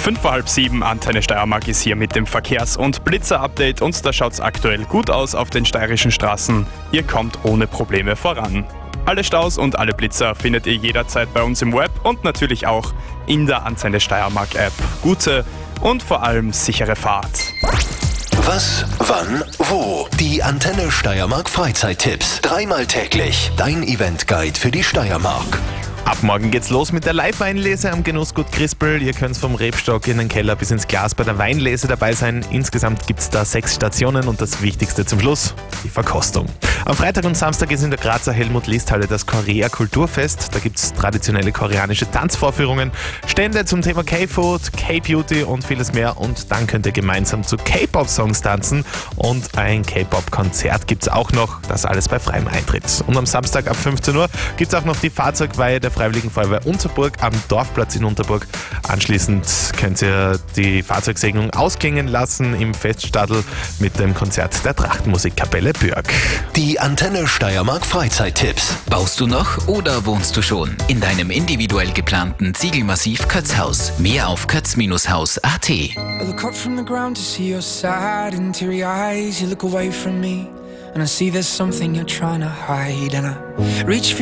5 vor halb 7, Antenne Steiermark ist hier mit dem Verkehrs- und Blitzer-Update und da schaut's aktuell gut aus auf den steirischen Straßen. Ihr kommt ohne Probleme voran. Alle Staus und alle Blitzer findet ihr jederzeit bei uns im Web und natürlich auch in der Antenne Steiermark App. Gute und vor allem sichere Fahrt. Was, wann, wo? Die Antenne Steiermark Freizeittipps. Dreimal täglich. Dein Eventguide für die Steiermark. Ab morgen geht's los mit der Live-Weinlese am Genussgut Crispel. Ihr könnt vom Rebstock in den Keller bis ins Glas bei der Weinlese dabei sein. Insgesamt gibt's da 6 Stationen und das Wichtigste zum Schluss, die Verkostung. Am Freitag und Samstag ist in der Grazer Helmut-List-Halle das Korea Kulturfest. Da gibt's traditionelle koreanische Tanzvorführungen, Stände zum Thema K-Food, K-Beauty und vieles mehr. Und dann könnt ihr gemeinsam zu K-Pop-Songs tanzen und ein K-Pop-Konzert gibt's auch noch. Das alles bei freiem Eintritt. Und am Samstag ab 15 Uhr gibt's auch noch die Fahrzeugweihe der Freiwilligen Feuerwehr Unterburg am Dorfplatz in Unterburg. Anschließend könnt ihr die Fahrzeugsegnung ausklingen lassen im Feststadel mit dem Konzert der Trachtenmusikkapelle Bürg. Die Antenne Steiermark Freizeittipps. Baust du noch oder wohnst du schon in deinem individuell geplanten Ziegelmassiv Kötzhaus? Mehr auf kötz-haus.at. I look up from the ground to see your sad and teary eyes. You look away from me and I see there's something you're trying to hide. And I reach for